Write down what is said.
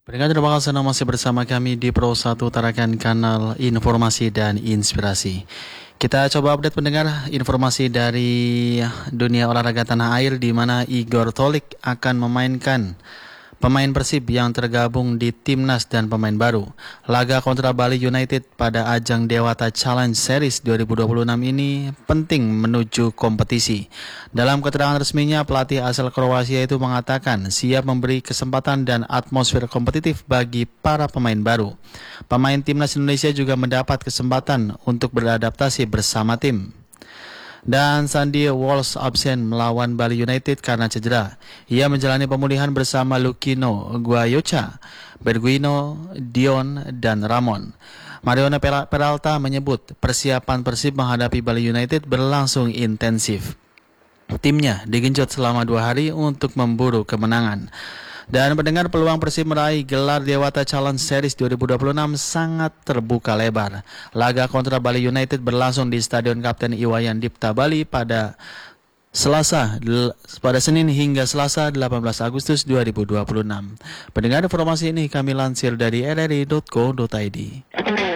Pendengar terima kasih Anda masih bersama kami di Pro 1 Tarakan Kanal Informasi dan Inspirasi. Kita coba update pendengar informasi dari dunia olahraga tanah air di mana Igor Tolik akan memainkan pemain Persib yang tergabung di Timnas dan pemain baru. Laga kontra Bali United pada ajang Dewata Challenge Series 2026 ini penting menuju kompetisi. Dalam keterangan resminya, pelatih asal Kroasia itu mengatakan siap memberi kesempatan dan atmosfer kompetitif bagi para pemain baru. Pemain Timnas Indonesia juga mendapat kesempatan untuk beradaptasi bersama tim. Dan Sandy Walsh absen melawan Bali United karena cedera. Ia menjalani pemulihan bersama Lukino Guayocha, Berguino, Dion, dan Ramon. Mariano Peralta menyebut persiapan Persib menghadapi Bali United berlangsung intensif. Timnya digenjot selama 2 hari untuk memburu kemenangan. Dan mendengar peluang Persib meraih gelar Dewata Challenge Series 2026 sangat terbuka lebar. Laga kontra Bali United berlangsung di Stadion Kapten Iwayan Dipta Bali pada Senin hingga Selasa 18 Agustus 2026. Pendengar informasi ini kami lansir dari rri.co.id.